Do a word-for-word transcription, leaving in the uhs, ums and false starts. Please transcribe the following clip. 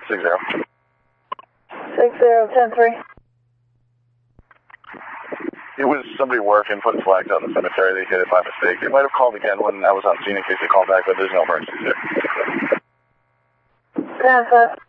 Six zero. Six zero ten three. It was somebody working, putting flags out in the cemetery. They hit it by mistake. They might have called again when I was on scene in case they called back, but there's no emergency there. ten five.